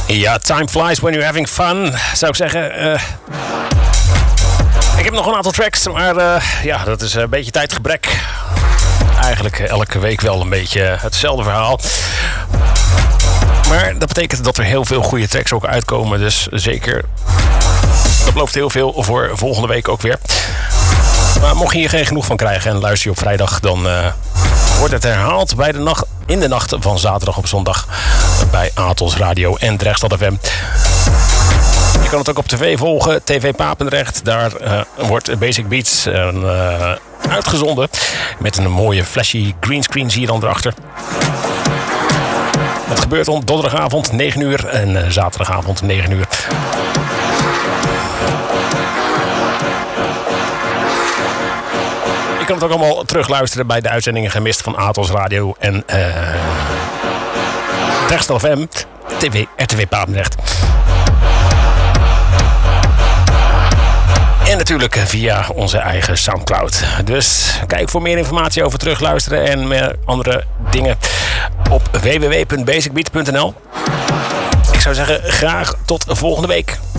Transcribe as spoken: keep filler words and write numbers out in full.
Ja, time flies when you're having fun, zou ik zeggen. Uh, ik heb nog een aantal tracks, maar uh, ja, dat is een beetje tijdgebrek. Eigenlijk elke week wel een beetje hetzelfde verhaal. Maar dat betekent dat er heel veel goede tracks ook uitkomen. Dus zeker, dat belooft heel veel voor volgende week ook weer. Maar mocht je hier geen genoeg van krijgen en luister je op vrijdag, dan uh, wordt het herhaald bij de nacht, in de nacht van zaterdag op zondag bij Atos Radio en Drechtstad F M. Je kan het ook op tv volgen, T V Papendrecht. Daar uh, wordt Basic Beats uh, uitgezonden met een mooie flashy greenscreen, zie je dan erachter. Dat gebeurt om donderdagavond negen uur en uh, zaterdagavond negen uur. Je kan het ook allemaal terugluisteren bij de uitzendingen gemist van Atos Radio en uh, Drechtstad F M, T V, R T V Papendrecht. En natuurlijk via onze eigen Soundcloud. Dus kijk voor meer informatie over terugluisteren en meer andere dingen op w w w punt basic beats punt n l. Ik zou zeggen, graag tot volgende week.